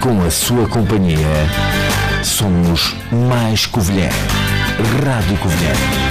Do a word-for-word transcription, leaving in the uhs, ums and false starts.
com a sua companhia, somos mais Covilhã. Rádio Covilhã.